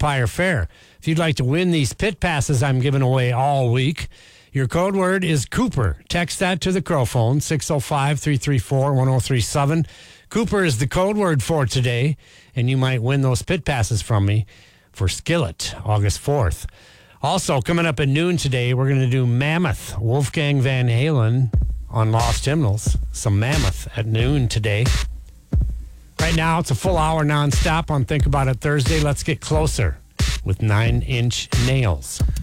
Empire Fair. If you'd like to win these pit passes I'm giving away all week, your code word is Cooper. Text that to the Crow phone, 605-334-1037. Cooper is the code word for today, and you might win those pit passes from me for Skillet, August 4th. Also, coming up at noon today, we're going to do Mammoth, Wolfgang Van Halen on Lost Hymnals. Some Mammoth at noon today. Right now, it's a full hour nonstop on Think About It Thursday. Let's get closer with 9 Inch Nails.